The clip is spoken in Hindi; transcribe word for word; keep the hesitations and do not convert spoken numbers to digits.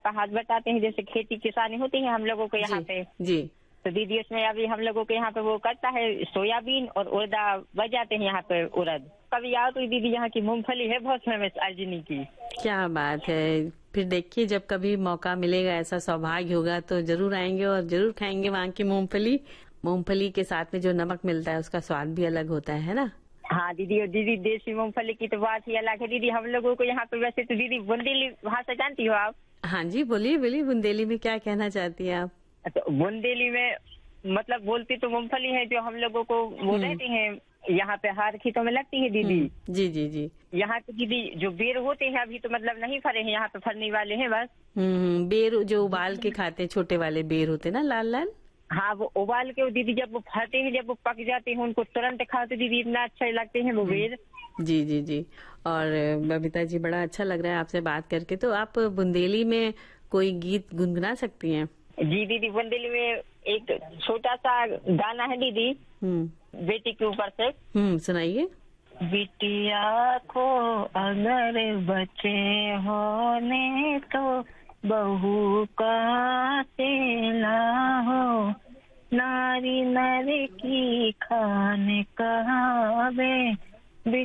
का हाथ बटाते हैं, जैसे खेती किसानी होती है हम लोगों को यहाँ पे जी। तो दीदी उसमें अभी हम लोगों के यहाँ पे वो करता है सोयाबीन और उड़दा बजाते हैं यहाँ पे उड़द। कभी आओ तो दीदी यहाँ की मूंगफली है बहुत फेमस अर्जुनी की। क्या बात है। फिर देखिए जब कभी मौका मिलेगा, ऐसा सौभाग्य होगा तो जरूर आएंगे और जरूर खाएंगे वहाँ की मूंगफली। मूंगफली के साथ में जो नमक मिलता है उसका स्वाद भी अलग होता है ना। हाँ दीदी, और दीदी देसी मूंगफली की तो बात ही अलग है दीदी। हम लोगों को यहाँ पे वैसे तो दीदी बुंदेली भाषा जानती हो आप? हाँ जी बोलिए बोलिए, बुंदेली में क्या कहना चाहती है आप? तो बुंदेली में मतलब बोलती तो मूंगफली है जो हम लोगों को वो रहती है यहाँ पे हार खेतों में लगती है दीदी। जी जी जी। यहाँ पे दीदी जो बेर होते हैं अभी तो मतलब नहीं फरे हैं, यहाँ पे फरने वाले हैं बस। हम्म, बेर जो उबाल के खाते हैं, छोटे वाले बेर होते ना लाल लाल। हाँ वो उबाल के दीदी जब वो फरते हैं, जब वो पक जाते हैं उनको तुरंत खाते दीदी, इतना अच्छे लगते हैं वो बेर। जी जी जी। और बबीता जी बड़ा अच्छा लग रहा है आपसे बात करके। तो आप बुंदेली में कोई गीत गुनगुना सकती हैं? जी दीदी, बुंदेली में एक छोटा सा गाना है दीदी हम्म, बेटी के ऊपर से। हम्म, सुनाइए। बिटिया को अगर बच्चे होने तो बहू का तेला हो, नारी नारी की खाने कहावे